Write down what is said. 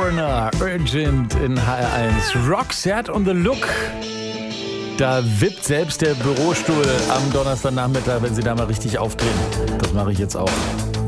Foreigner, Urgent in HR1. Roxette on the Look. Da wippt selbst der Bürostuhl am Donnerstagnachmittag, wenn Sie da mal richtig aufdrehen. Das mache ich jetzt auch.